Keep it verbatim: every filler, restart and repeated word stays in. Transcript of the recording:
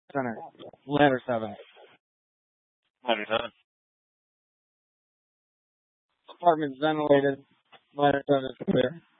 Center. Ladder seven. Ladder seven. Apartment's ventilated. Ladder seven is clear.